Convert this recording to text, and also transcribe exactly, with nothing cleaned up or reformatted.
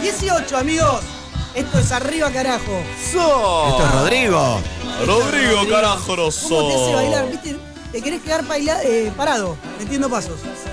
dieciocho, amigos. Esto es Arriba, carajo. So. Esto es Rodrigo. Rodrigo, carajo, no ¿Cómo te hace so. bailar? ¿Viste? Te querés quedar baila- eh, parado, metiendo pasos.